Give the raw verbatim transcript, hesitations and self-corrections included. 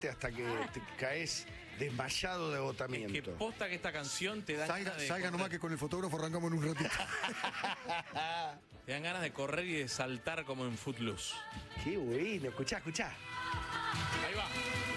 hasta que te caes desmayado de agotamiento. Es que posta que esta canción te da Salga, ganas de salga correr. nomás que con el fotógrafo arrancamos en un ratito. Te dan ganas de correr y de saltar como en Footloose. Qué bueno, escuchá, escuchá. Ahí va.